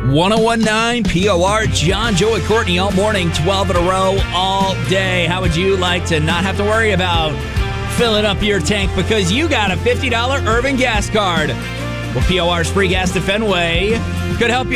1019 POR, John, Joe, and Courtney all morning, 12 in a row, all day. How would you like to not have to worry about filling up your tank because you got a $50 Irving gas card? Well, POR's free gas to Fenway could help you